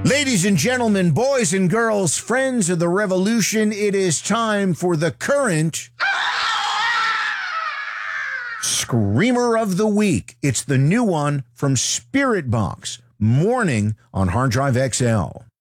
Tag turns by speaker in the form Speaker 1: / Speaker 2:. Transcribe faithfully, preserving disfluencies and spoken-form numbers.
Speaker 1: Ladies and gentlemen, boys and girls, friends of the revolution, it is time for the current Screamer of the Week. It's the new one from Spirit Box, Morning on Hard Drive X L.